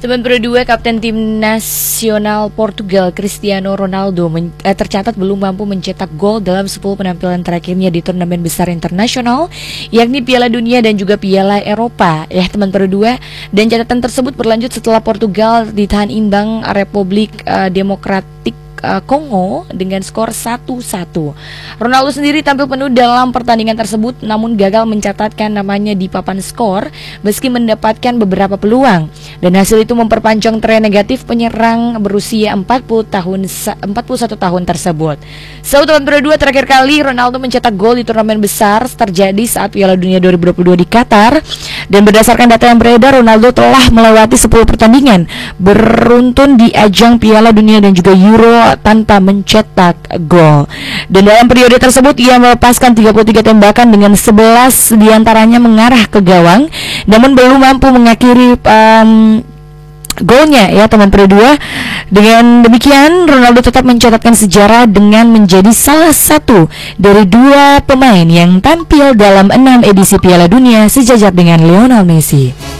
Teman berdua, Kapten Tim Nasional Portugal Cristiano Ronaldo tercatat belum mampu mencetak gol dalam 10 penampilan terakhirnya di turnamen besar internasional, yakni Piala Dunia dan juga Piala Eropa. Ya teman berdua, dan catatan tersebut berlanjut setelah Portugal ditahan imbang Republik Demokratik Kongo dengan skor 1-1. Ronaldo sendiri tampil penuh dalam pertandingan tersebut, namun gagal mencatatkan namanya di papan skor meski mendapatkan beberapa peluang. Dan hasil itu memperpanjang tren negatif penyerang berusia 41 tahun tersebut. Tahun berdua, terakhir kali Ronaldo mencetak gol di turnamen besar terjadi saat Piala Dunia 2022 di Qatar. Dan berdasarkan data yang beredar, Ronaldo telah melewati 10 pertandingan beruntun di ajang Piala Dunia dan juga Euro tanpa mencetak gol. Dan dalam periode tersebut ia melepaskan 33 tembakan dengan 11 diantaranya mengarah ke gawang, namun belum mampu mengakhiri golnya ya teman berdua. Dengan demikian Ronaldo tetap mencatatkan sejarah dengan menjadi salah satu dari 2 pemain yang tampil dalam 6 edisi Piala Dunia sejajar dengan Lionel Messi.